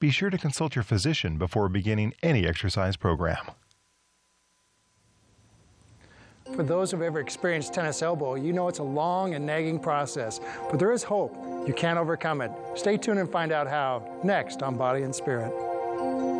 be sure to consult your physician before beginning any exercise program. For those who have ever experienced tennis elbow, you know it's a long and nagging process, but there is hope. You can overcome it. Stay tuned and find out how next on Body and Spirit.